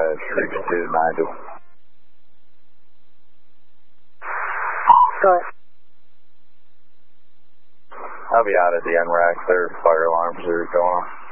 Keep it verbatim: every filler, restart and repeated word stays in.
five six two Nigel. Go ahead. I'll be out at the N RAC. Their fire alarms are going off.